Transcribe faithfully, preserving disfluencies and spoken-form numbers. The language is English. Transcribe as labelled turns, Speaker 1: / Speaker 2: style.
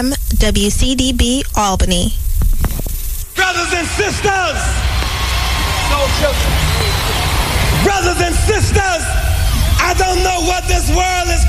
Speaker 1: W C D B Albany.
Speaker 2: Brothers and sisters, brothers and sisters, I don't know what this world